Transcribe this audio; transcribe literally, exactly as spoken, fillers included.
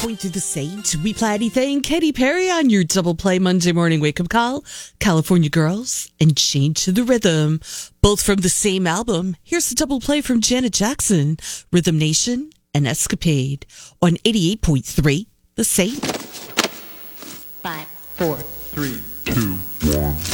point to the Saint. We play anything. Katy Perry on your double play Monday morning wake up call. California Girls and Change to the Rhythm. Both from the same album. Here's the double play from Janet Jackson. Rhythm Nation and Escapade on eighty-eight point three The Saint. Five, four, three, two, one.